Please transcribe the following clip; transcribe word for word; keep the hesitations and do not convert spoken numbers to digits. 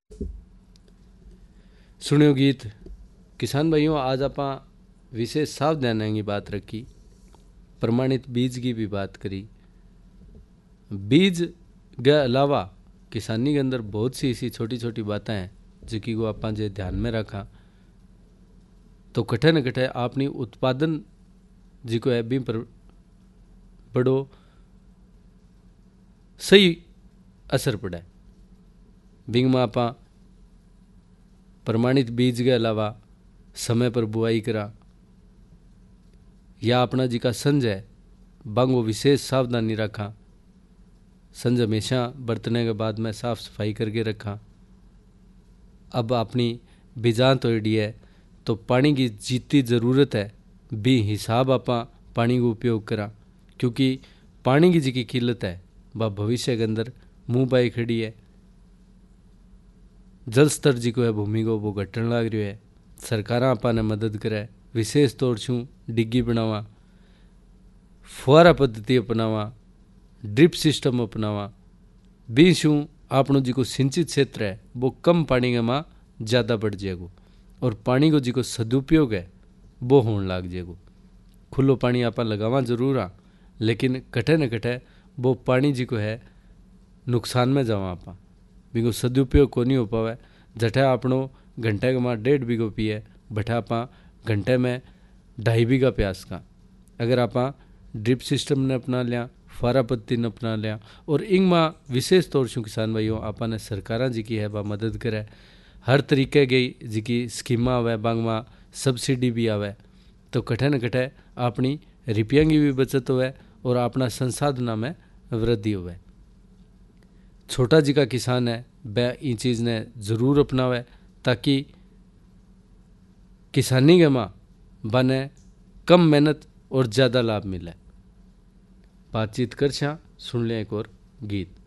सुनियो गीत। किसान भाइयों, आज आप विशेष सावधानी की बात रखी, प्रमाणित बीज की भी बात करी। बीज के अलावा किसानी के अंदर बहुत सी ऐसी छोटी छोटी बातें हैं जिकी को आप जे ध्यान में रखा तो कठे न कठे अपनी उत्पादन जी को है भी पर बड़ो सही असर पड़े। बिंग में आप प्रमाणित बीज के अलावा समय पर बुआई करा या अपना जी का संज है बांगो विशेष सावधानी रखा। संज हमेशा बरतने के बाद में साफ सफाई करके रखा। अब अपनी बिजान तोड़ी है तो पानी की जितनी ज़रूरत है भी हिसाब आप पानी का उपयोग करा, क्योंकि पानी की जी की किल्लत है वह भविष्य के अंदर मुँह पाई खड़ी है। जल स्तर जी को है भूमि को वो घटन लग रही है। सरकार आपा ने मदद करे, विशेष तौर छू डिग्गी बनावा, फुआरा पद्धति अपनावा, ड्रिप सिस्टम अपनावा। बी शू आपनो जी को सिंचित क्षेत्र है वो कम पानी के माँ ज़्यादा बढ़ जाएगो और पानी को जी को सदुपयोग है वो होने लग जाएगो। खुलो पानी आप लगावा जरूर आ, लेकिन कटे न कटे वो पानी जी को है नुकसान में जावा आप बिको सदुपयोग को नहीं हो पावे। जठे आपनो घंटे के माँ डेढ़ बीघो पिए बठा आप घंटे में ढाई बीघा प्यास का। अगर आप ड्रिप सिस्टम ने अपना लिया, फुआरा पद्धति ने अपना लिया और इंग माँ विशेष तौर से किसान भाइयों आपने सरकारा जी की है वह मदद करे। हर तरीके की जी की स्कीमा आवे, बांग माँ सब्सिडी भी आवे तो कठे न कठे अपनी रुपया की भी बचत होवे और अपना संसाधना में वृद्धि होवे। छोटा जी का किसान है वह इन चीज़ ने ज़रूर अपनावे ताकि किसानी के माँ बने कम मेहनत और ज़्यादा लाभ मिले। बातचीत कर छा सुन लें एक और गीत।